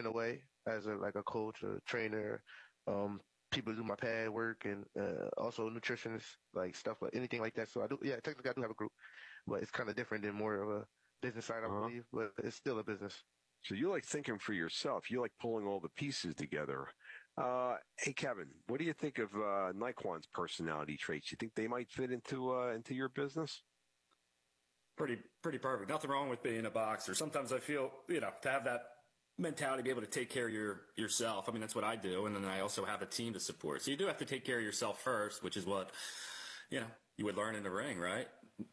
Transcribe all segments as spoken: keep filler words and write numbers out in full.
in a way as a like a coach, a trainer, um, people do my pad work and uh, also nutritionists, like stuff like anything like that. So I do, yeah, technically I do have a group, but it's kind of different than more of a business side, I Uh-huh. believe, but it's still a business. So you like thinking for yourself. You like pulling all the pieces together. Uh, hey, Kevin, what do you think of uh, Naquan's personality traits? You think they might fit into uh, into your business? Pretty, pretty perfect. Nothing wrong with being a boxer. Sometimes I feel, you know, to have that mentality, be able to take care of your yourself. I mean, that's what I do, and then I also have a team to support. So you do have to take care of yourself first, which is what, you know, you would learn in the ring, right?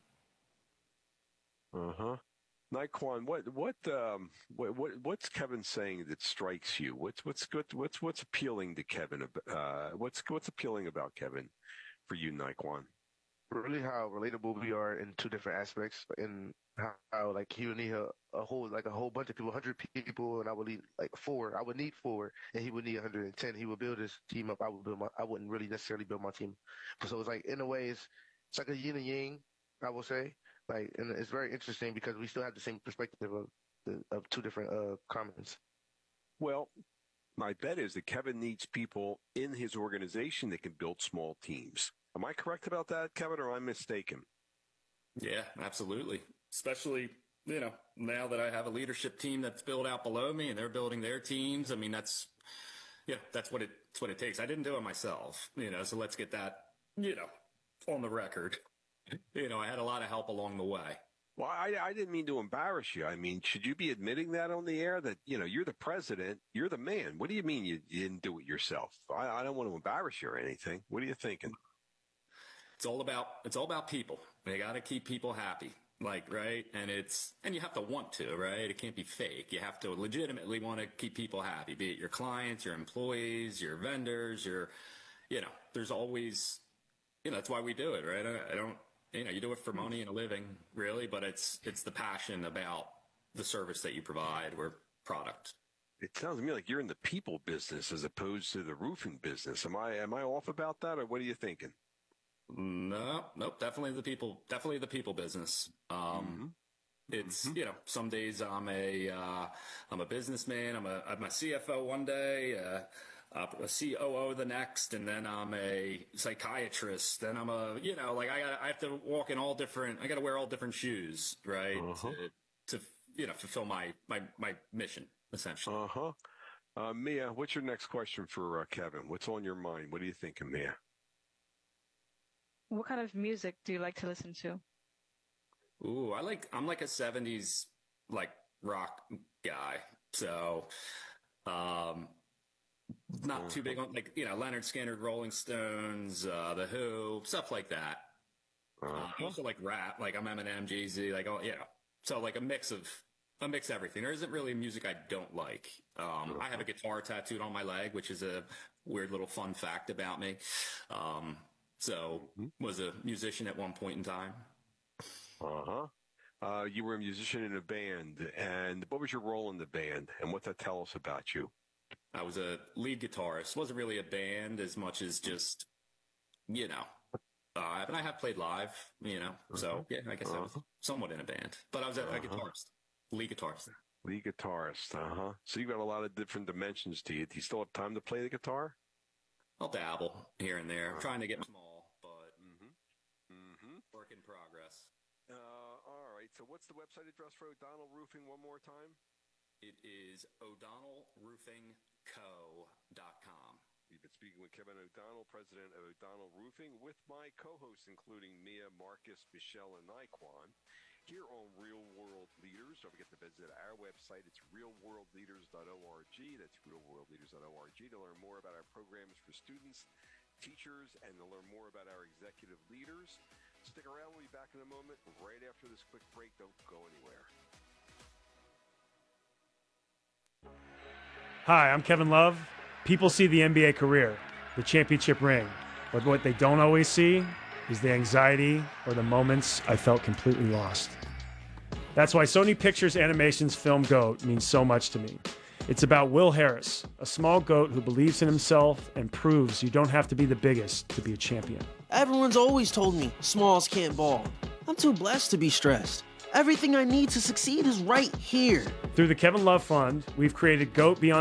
Uh huh. Naquan, what what um what, what what's Kevin saying that strikes you? What's what's good? What's what's appealing to Kevin? Uh, what's what's appealing about Kevin for you, Naquan? Really how relatable we are in two different aspects, and how, how like he would need a, a whole like a whole bunch of people, hundred people, and I would need like four. I would need four, and he would need one hundred ten. He would build his team up. I would build my. I wouldn't really necessarily build my team. So it's like in a way, it's it's like a yin and yang. I will say, like, and it's very interesting because we still have the same perspective of the of two different uh comments. Well, my bet is that Kevin needs people in his organization that can build small teams. Am I correct about that, Kevin, or am I mistaken? Yeah, absolutely. Especially, you know, now that I have a leadership team that's built out below me and they're building their teams. I mean, that's, yeah, that's what it, that's what it takes. I didn't do it myself, you know, so let's get that, you know, on the record. You know, I had a lot of help along the way. Well, I, I didn't mean to embarrass you. I mean, should you be admitting that on the air that, you know, you're the president, you're the man? What do you mean you, you didn't do it yourself? I, I don't want to embarrass you or anything. What are you thinking? It's all about, it's all about people. You got to keep people happy. Like, right. And it's, and you have to want to, right? It can't be fake. You have to legitimately want to keep people happy, be it your clients, your employees, your vendors, your, you know, there's always, you know, that's why we do it, right? I, I don't, you know, you do it for money and a living, really, but it's, it's the passion about the service that you provide or product. It sounds to me like you're in the people business as opposed to the roofing business. Am I, am I off about that, or what are you thinking? No, nope, definitely the people, definitely the people business. Um, Mm-hmm. It's, Mm-hmm. you know, some days I'm a, uh, I'm a businessman. I'm a, I'm a C F O one day, uh, uh, a C O O the next, and then I'm a psychiatrist. Then I'm a, you know, like I got, I have to walk in all different, I got to wear all different shoes, right? Uh-huh. To, to, you know, fulfill my, my, my mission, essentially. Uh-huh. Uh, Mia, what's your next question for uh, Kevin? What's on your mind? What are you thinking, Mia? What kind of music do you like to listen to? Ooh, I like, I'm like a seventies, like rock guy. So, um, not too big on like, you know, Leonard Skinner, Rolling Stones, uh, The Who, stuff like that. Uh, I Uh-huh. also like rap, like I'm Eminem, Jay-Z, like, oh, you know, so like a mix of, a mix of everything. There isn't really music I don't like. Um, I have a guitar tattooed on my leg, which is a weird little fun fact about me. Um, so was a musician at one point in time. Uh-huh. Uh, you were a musician in a band, and what was your role in the band, and what that tell us about you? I was a lead guitarist. Wasn't really a band as much as just, you know, uh, but I have played live, you know, so yeah, I guess I was Uh-huh. somewhat in a band, but I was a, a Uh-huh. guitarist, lead guitarist. Lead guitarist, uh-huh. So you've got a lot of different dimensions to you. Do you still have time to play the guitar? I'll dabble here and there. I'm trying to get small, but Mm-hmm. Mm-hmm. work in progress. Uh, all right. So what's the website address for O'Donnell Roofing one more time? It is O'Donnell Roofing Co dot com. We've been speaking with Kevin O'Donnell, president of O'Donnell Roofing, with my co-hosts, including Mia, Marcus, Michelle, and Naquan, here on Real World Leaders. Don't forget to visit our website. It's real world leaders dot org. That's real world leaders dot org to learn more about our programs for students, teachers, and to learn more about our executive leaders. Stick around. We'll be back in a moment right after this quick break. Don't go anywhere. Hi, I'm Kevin Love. People see the N B A career, the championship ring, but what they don't always see is the anxiety or the moments I felt completely lost. That's why Sony Pictures Animation's film GOAT means so much to me. It's about Will Harris, a small goat who believes in himself and proves you don't have to be the biggest to be a champion. Everyone's always told me smalls can't ball. I'm too blessed to be stressed. Everything I need to succeed is right here. Through the Kevin Love Fund, we've created GOAT Beyond